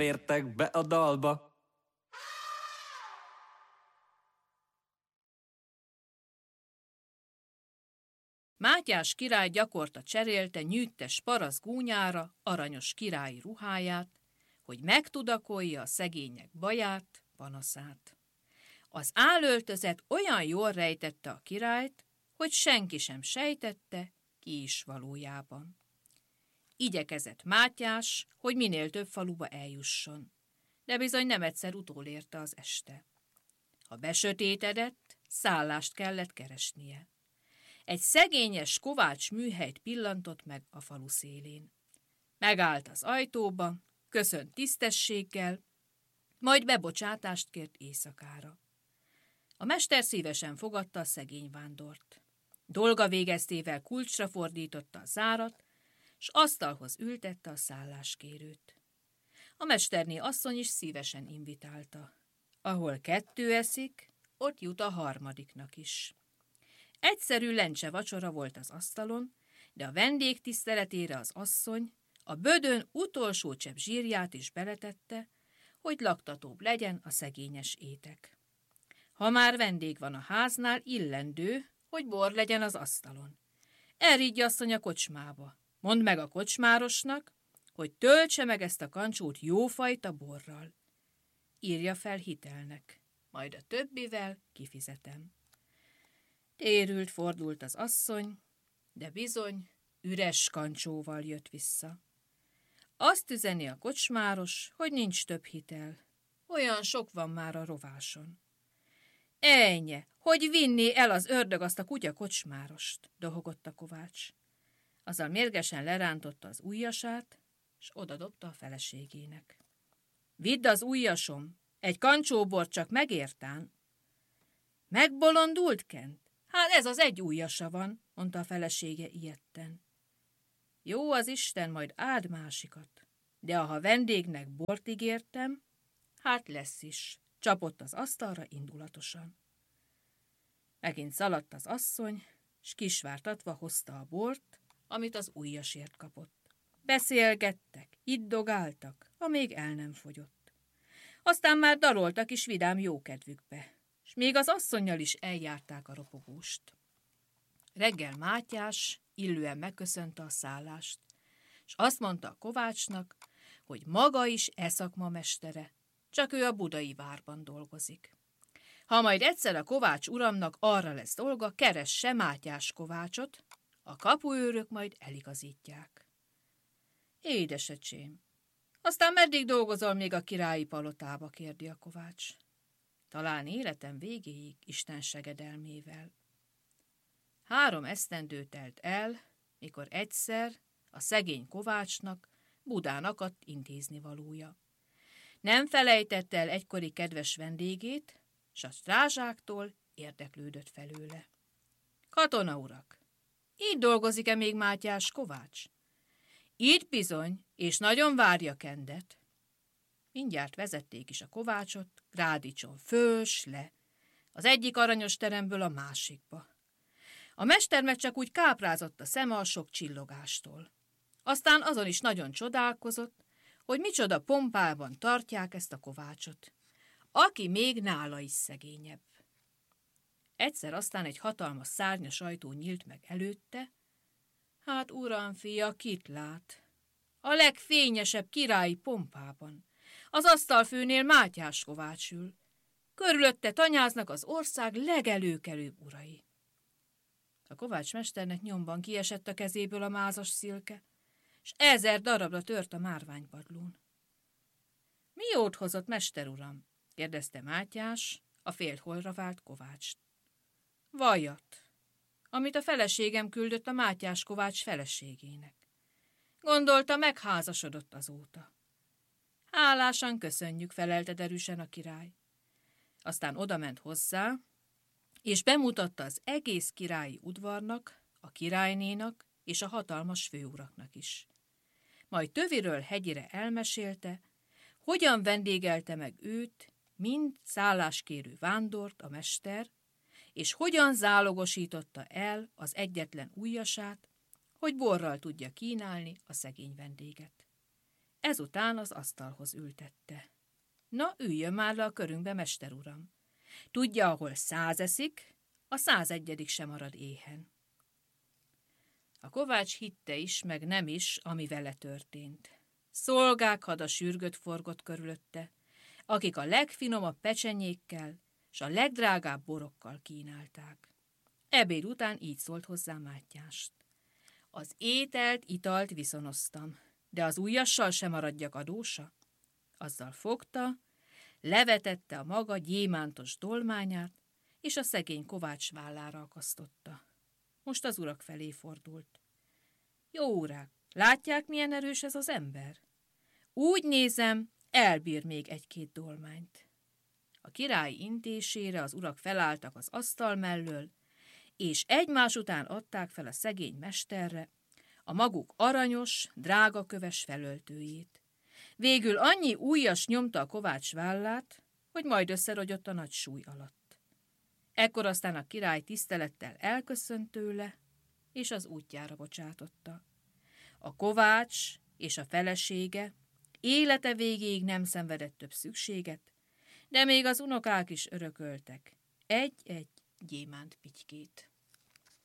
Értek be a dalba. Mátyás király gyakorta cserélte nyűttes parasz gúnyára aranyos királyi ruháját, hogy megtudakolja a szegények baját, panaszát. Az álöltözet olyan jól rejtette a királyt, hogy senki sem sejtette, ki is valójában. Igyekezett Mátyás, hogy minél több faluba eljusson, de bizony nem egyszer utolérte az este. Ha besötétedett, szállást kellett keresnie. Egy szegényes kovács műhelyt pillantott meg a falu szélén. Megállt az ajtóba, köszönt tisztességgel, majd bebocsátást kért éjszakára. A mester szívesen fogadta a szegény vándort. Dolga végeztével kulcsra fordította a zárat, s asztalhoz ültette a szálláskérőt. A mesterné asszony is szívesen invitálta. Ahol 2 eszik, ott jut a harmadiknak is. Egyszerű lencse vacsora volt az asztalon, de a vendég tiszteletére az asszony a bödön utolsó csepp zsírját is beletette, hogy laktatóbb legyen a szegényes étek. Ha már vendég van a háznál, illendő, hogy bor legyen az asztalon. Elriggy asszony a kocsmába. Mondd meg a kocsmárosnak, hogy töltse meg ezt a kancsót jófajta borral. Írja fel hitelnek, majd a többivel kifizetem. Térült fordult az asszony, de bizony üres kancsóval jött vissza. Azt üzeni a kocsmáros, hogy nincs több hitel. Olyan sok van már a rováson. Ennyi, hogy vinné el az ördög azt a kutya kocsmárost, dohogott a kovács. Azzal mérgesen lerántotta az ujjasát, s odadobta a feleségének. Vidd az ujjasom, egy kancsóbort csak megértán. Megbolondult Kent? Hát ez az egy ujjasa van, mondta a felesége ijedten. Jó az Isten, majd áld másikat, de ha vendégnek bort ígértem, hát lesz is, csapott az asztalra indulatosan. Megint szaladt az asszony, s kisvártatva hozta a bort, amit az ujjasért kapott. Beszélgettek, iddogáltak, amíg el nem fogyott. Aztán már daloltak is vidám jókedvükbe, s még az asszonnyal is eljárták a ropogóst. Reggel Mátyás illően megköszönte a szállást, s azt mondta a kovácsnak, hogy maga is szakma mestere, csak ő a budai várban dolgozik. Ha majd egyszer a kovács uramnak arra lesz dolga, keresse Mátyás kovácsot, a kapuőrök majd eligazítják. Édesöcsém, aztán meddig dolgozol még a királyi palotába, kérdi a kovács. Talán életem végéig Isten segedelmével. 3 esztendő telt el, mikor egyszer a szegény kovácsnak Budán akadt intéznivalója. Nem felejtette el egykori kedves vendégét, s a strázsáktól érdeklődött felőle. Katona urak, így dolgozik-e még Mátyás kovács? Így bizony, és nagyon várja Kendet. Mindjárt vezették is a kovácsot, grádicson föl s le, az egyik aranyos teremből a másikba. A mester meg csak úgy káprázott a szeme a sok csillogástól. Aztán azon is nagyon csodálkozott, hogy micsoda pompában tartják ezt a kovácsot, aki még nála is szegényebb. Egyszer aztán egy hatalmas szárnyas ajtó nyílt meg előtte. Hát uram fia, kit lát? A legfényesebb királyi pompában. Az asztalfőnél Mátyás kovács ül. Körülötte tanyáznak az ország legelőkelőbb urai. A kovácsmesternek nyomban kiesett a kezéből a mázas szilke, s 1000 darabra tört a márványpadlón. Mi jót hozott, mester uram? kérdezte Mátyás, a félholra vált kovácst. Vajat, amit a feleségem küldött a Mátyás kovács feleségének. Gondolta, megházasodott azóta. Hálásan köszönjük, felelte derűsen a király. Aztán odament hozzá, és bemutatta az egész királyi udvarnak, a királynénak és a hatalmas főuraknak is. Majd töviről hegyire elmesélte, hogyan vendégelte meg őt, mind szálláskérő vándort a mester, és hogyan zálogosította el az egyetlen ujjasát, hogy borral tudja kínálni a szegény vendéget. Ezután az asztalhoz ültette. Na, üljön már le a körünkbe, mester uram. Tudja, ahol 100 eszik, a 101. sem marad éhen. A kovács hitte is, meg nem is, ami vele történt. Szolgák hada sürgött forgott körülötte, akik a legfinomabb pecsenyékkel s a legdrágább borokkal kínálták. Ebéd után így szólt hozzá Mátyást. Az ételt, italt viszonoztam, de az ujjassal sem maradjak adósa. Azzal fogta, levetette a maga gyémántos dolmányát, és a szegény kovács vállára akasztotta. Most az urak felé fordult. Jó urak, látják, milyen erős ez az ember? Úgy nézem, elbír még 1-2 dolmányt. A király intésére az urak felálltak az asztal mellől, és egymás után adták fel a szegény mesterre a maguk aranyos, drágaköves felöltőjét. Végül annyi ujjas nyomta a kovács vállát, hogy majd összerogyott a nagy súly alatt. Ekkor aztán a király tisztelettel elköszönt tőle, és az útjára bocsátotta. A kovács és a felesége élete végéig nem szenvedett több szükséget, de még az unokák is örököltek 1-1 gyémánt pitykét.